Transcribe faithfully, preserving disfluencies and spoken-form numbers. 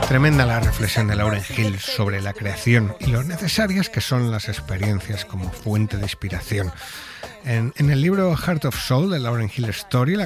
Tremenda la reflexión de Lauryn Hill sobre la creación y lo necesarias que son las experiencias como fuente de inspiración. En, en el libro Heart of Soul de Lauryn Hill Story, la